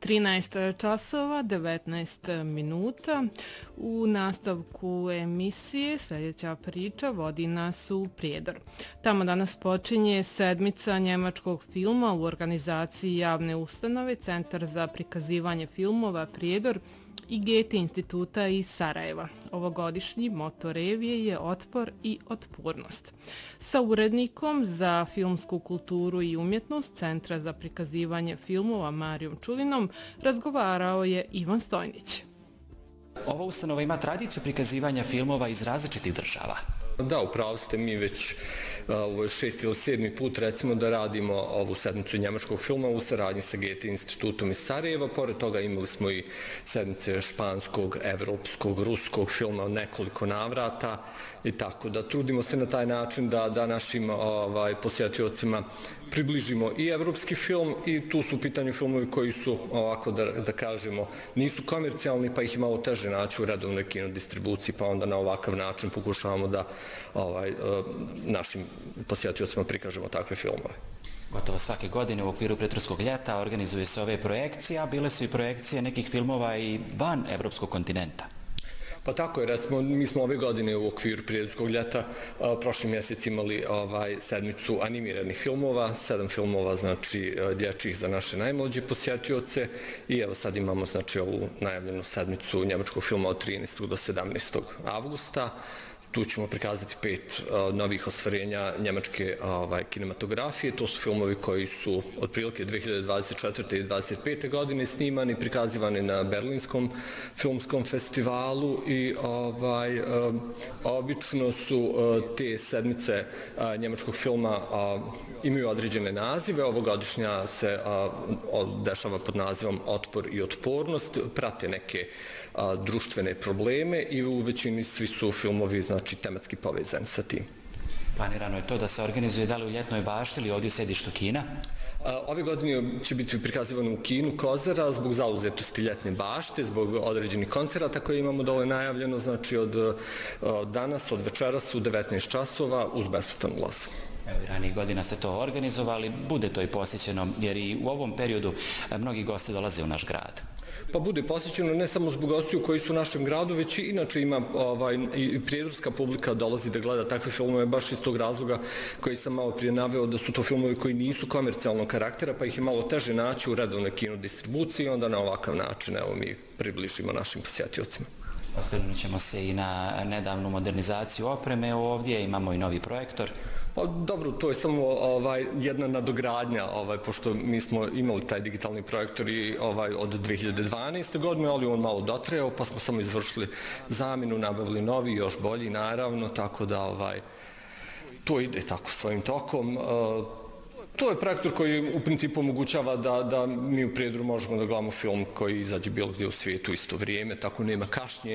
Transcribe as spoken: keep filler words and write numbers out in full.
trinaest časova, devetnaest minuta. U nastavku emisije sljedeća priča vodi nas u Prijedor. Tamo danas počinje sedmica njemačkog filma u organizaciji javne ustanove Centar za prikazivanje filmova Prijedor i Goethe instituta iz Sarajeva. Ovogodišnji moto revije je Otpor i otpornost. Sa urednikom za filmsku kulturu i umjetnost Centra za prikazivanje filmova Marijom Čulinom razgovarao je Ivan Stojnić. Ova ustanova ima tradiciju prikazivanja filmova iz različitih država. Da, upravo ste, mi već ovo je šesti ili sedmi put recimo da radimo ovu sedmicu njemačkog filma u saradnji sa Goethe institutom iz Sarajeva. Pored toga imali smo i sedmice španskog, evropskog, ruskog filma od nekoliko navrata i tako da trudimo se na taj način da, da našim ovaj, posjetiocima približimo i evropski film i tu su u pitanju filmovi koji su, ovako da, da kažemo, nisu komercijalni pa ih je malo teže naći u redovnoj kinodistribuciji pa onda na ovakav način pokušavamo da ovaj, našim posjetiocima prikažemo takve filmove. Gotovo svake godine u okviru Pretorskog ljeta organizuje se ove projekcije, a bile su i projekcije nekih filmova i van evropskog kontinenta. Pa tako je, recimo, mi smo ove godine u okviru Prijedorskog ljeta a, prošli mjesec imali ovaj, sedmicu animiranih filmova, sedam filmova, znači, dječjih za naše najmlađe posjetioce i evo sad imamo, znači, ovu najavljenu sedmicu njemačkog filma od trinaestog do sedamnaestog avgusta. Tu ćemo prikazati pet uh, novih ostvarenja njemačke ovaj, kinematografije. To su filmovi koji su otprilike dve hiljade dvadeset četvrte i dvadeset pete godine snimani, prikazivani na Berlinskom filmskom festivalu i ovaj, uh, obično su uh, te sedmice uh, njemačkog filma uh, imaju određene nazive. Ovogodišnja se uh, dešava pod nazivom Otpor i otpornost, prate neke uh, društvene probleme i u većini svi su filmovi, znači, znači tematski povezan sa tim. Planirano je to da se organizuje da li u Ljetnoj bašti ili ovdje u sedištu kina? Ove godine će biti prikazivano u kinu Kozara zbog zauzetosti Ljetne bašte, zbog određenih koncerata koje imamo dole najavljeno, znači od, od danas, od večeras u devetnaest časova uz besplatan ulaz. Evo i ranijih godina ste to organizovali, bude to i posjećeno jer i u ovom periodu mnogi gosti dolaze u naš grad. Pa bude posjećeno ne samo zbog gostiju koji su u našem gradu, već i inače ima ovaj, i prijedorska publika dolazi da gleda takve filmove baš iz tog razloga koji sam malo prije naveo da su to filmovi koji nisu komercijalnog karaktera pa ih je malo teže naći u redovnoj kinodistribuciji i onda na ovakav način evo, mi približimo našim posjetiocima. Osvrnut ćemo se i na nedavnu modernizaciju opreme ovdje, imamo i novi projektor. Pa dobro, to je samo ovaj, jedna nadogradnja, ovaj, pošto mi smo imali taj digitalni projektor i, ovaj, od dve hiljade dvanaeste. godine, ali on malo dotreo, pa smo samo izvršili zamjenu, nabavili novi, još bolji naravno, tako da ovaj, to ide tako svojim tokom. To je projektor koji u principu omogućava da, da mi u Prijedoru možemo da gledamo film koji izađe bilo gdje u svijetu isto vrijeme, tako nema kašnje.